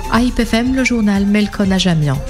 AIP FM, le journal Melkon Ajamian.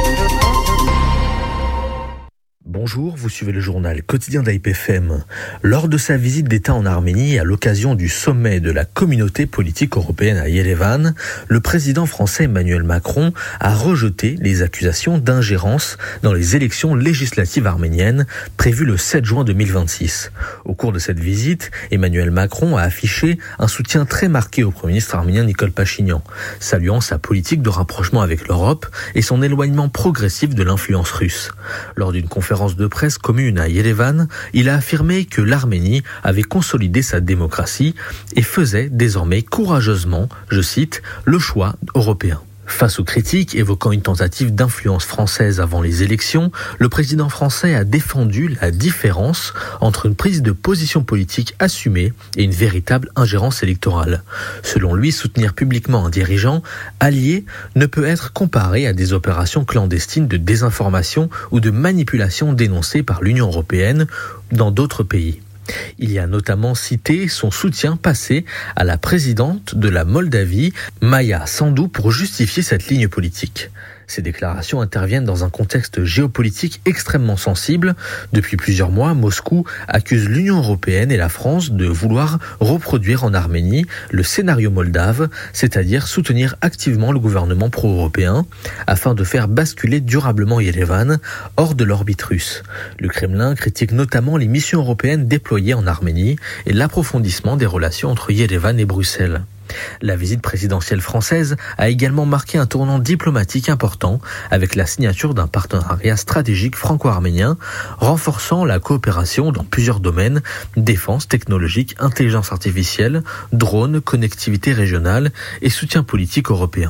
Bonjour, vous suivez le journal quotidien d'AIP FM. Lors de sa visite d'État en Arménie, à l'occasion du sommet de la communauté politique européenne à Yerevan, le président français Emmanuel Macron a rejeté les accusations d'ingérence dans les élections législatives arméniennes prévues le 7 juin 2026. Au cours de cette visite, Emmanuel Macron a affiché un soutien très marqué au Premier ministre arménien Nikol Pachinian, saluant sa politique de rapprochement avec l'Europe et son éloignement progressif de l'influence russe. Lors d'une conférence de presse commune à Yerevan, il a affirmé que l'Arménie avait consolidé sa démocratie et faisait désormais courageusement, je cite, le choix européen. Face aux critiques évoquant une tentative d'influence française avant les élections, le président français a défendu la différence entre une prise de position politique assumée et une véritable ingérence électorale. Selon lui, soutenir publiquement un dirigeant allié ne peut être comparé à des opérations clandestines de désinformation ou de manipulation dénoncées par l'Union européenne dans d'autres pays. Il y a notamment cité son soutien passé à la présidente de la Moldavie, Maia Sandu, pour justifier cette ligne politique. Ces déclarations interviennent dans un contexte géopolitique extrêmement sensible. Depuis plusieurs mois, Moscou accuse l'Union européenne et la France de vouloir reproduire en Arménie le scénario moldave, c'est-à-dire soutenir activement le gouvernement pro-européen, afin de faire basculer durablement Yerevan hors de l'orbite russe. Le Kremlin critique notamment les missions européennes déployées en Arménie et l'approfondissement des relations entre Yerevan et Bruxelles. La visite présidentielle française a également marqué un tournant diplomatique important avec la signature d'un partenariat stratégique franco-arménien renforçant la coopération dans plusieurs domaines: défense, technologique, intelligence artificielle, drones, connectivité régionale et soutien politique européen.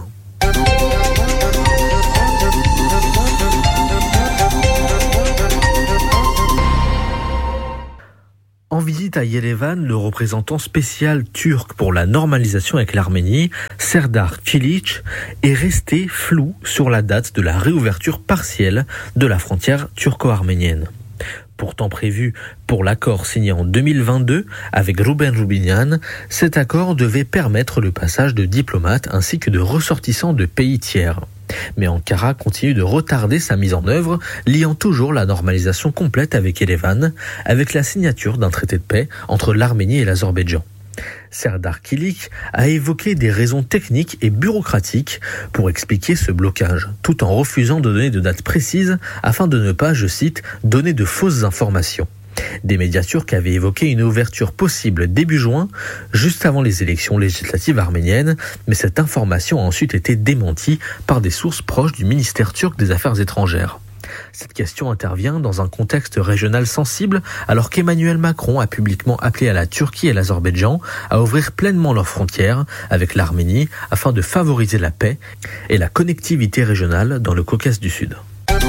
En visite à Yerevan, le représentant spécial turc pour la normalisation avec l'Arménie, Serdar Kilic, est resté flou sur la date de la réouverture partielle de la frontière turco-arménienne. Pourtant prévu pour l'accord signé en 2022 avec Ruben Rubinian, cet accord devait permettre le passage de diplomates ainsi que de ressortissants de pays tiers. Mais Ankara continue de retarder sa mise en œuvre, liant toujours la normalisation complète avec Yerevan, avec la signature d'un traité de paix entre l'Arménie et l'Azerbaïdjan. Serdar Kilic a évoqué des raisons techniques et bureaucratiques pour expliquer ce blocage, tout en refusant de donner de dates précises afin de ne pas, je cite, donner de fausses informations. Des médias turcs avaient évoqué une ouverture possible début juin, juste avant les élections législatives arméniennes, mais cette information a ensuite été démentie par des sources proches du ministère turc des Affaires étrangères. Cette question intervient dans un contexte régional sensible, alors qu'Emmanuel Macron a publiquement appelé à la Turquie et l'Azerbaïdjan à ouvrir pleinement leurs frontières avec l'Arménie afin de favoriser la paix et la connectivité régionale dans le Caucase du Sud.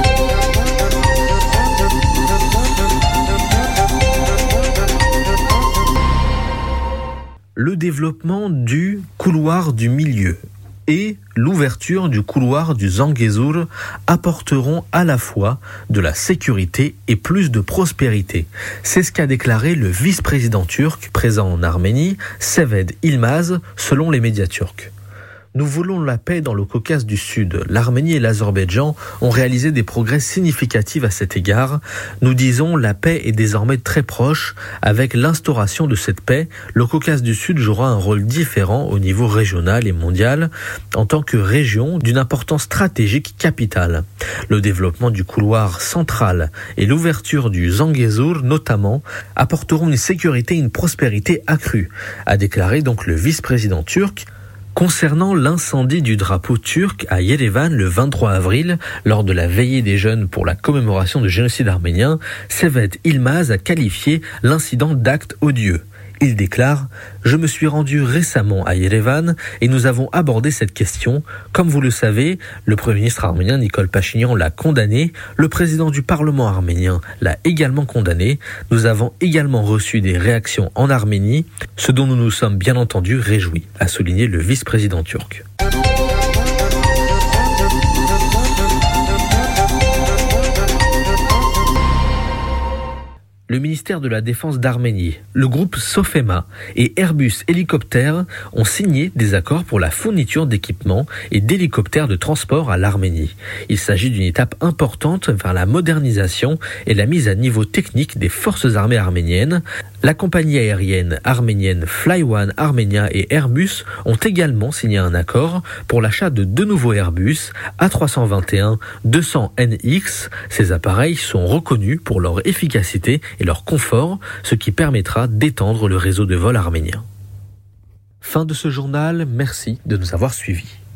Le développement du couloir du milieu et l'ouverture du couloir du Zangezur apporteront à la fois de la sécurité et plus de prospérité. C'est ce qu'a déclaré le vice-président turc présent en Arménie, Sevet Ilmaz, selon les médias turcs. Nous voulons la paix dans le Caucase du Sud. L'Arménie et l'Azerbaïdjan ont réalisé des progrès significatifs à cet égard. Nous disons la paix est désormais très proche. Avec l'instauration de cette paix, le Caucase du Sud jouera un rôle différent au niveau régional et mondial en tant que région d'une importance stratégique capitale. Le développement du couloir central et l'ouverture du Zangezur notamment apporteront une sécurité et une prospérité accrues, a déclaré donc le vice-président turc. Concernant l'incendie du drapeau turc à Yerevan le 23 avril, lors de la veillée des jeunes pour la commémoration du génocide arménien, Sevet Ilmaz a qualifié l'incident d'acte odieux. Il déclare « Je me suis rendu récemment à Yerevan et nous avons abordé cette question. Comme vous le savez, le Premier ministre arménien Nikol Pachinian l'a condamné, le président du Parlement arménien l'a également condamné. Nous avons également reçu des réactions en Arménie, ce dont nous nous sommes bien entendu réjouis », a souligné le vice-président turc. Le ministère de la Défense d'Arménie, le groupe Sofema et Airbus Hélicoptères ont signé des accords pour la fourniture d'équipements et d'hélicoptères de transport à l'Arménie. Il s'agit d'une étape importante vers la modernisation et la mise à niveau technique des forces armées arméniennes. La compagnie aérienne arménienne Flyone Armenia et Airbus ont également signé un accord pour l'achat de 2 nouveaux Airbus A321-200NX. Ces appareils sont reconnus pour leur efficacité et leur confort, ce qui permettra d'étendre le réseau de vol arménien. Fin de ce journal, merci de nous avoir suivis.